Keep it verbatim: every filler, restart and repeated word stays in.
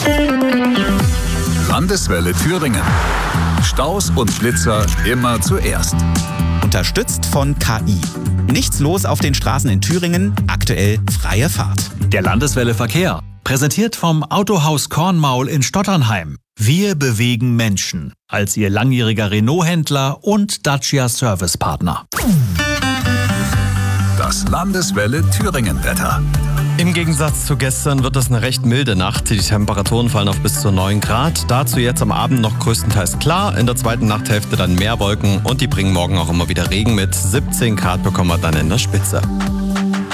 Landeswelle Thüringen. Staus und Blitzer immer zuerst. Unterstützt von K I. Nichts los auf den Straßen in Thüringen, aktuell freie Fahrt. Der Landeswelle Verkehr. Präsentiert vom Autohaus Kornmaul in Stotternheim. Wir bewegen Menschen. Als Ihr langjähriger Renault-Händler und Dacia Servicepartner. Das Landeswelle Thüringen-Wetter. Im Gegensatz zu gestern wird es eine recht milde Nacht. Die Temperaturen fallen auf bis zu neun Grad. Dazu jetzt am Abend noch größtenteils klar. In der zweiten Nachthälfte dann mehr Wolken und die bringen morgen auch immer wieder Regen mit. siebzehn Grad bekommen wir dann in der Spitze.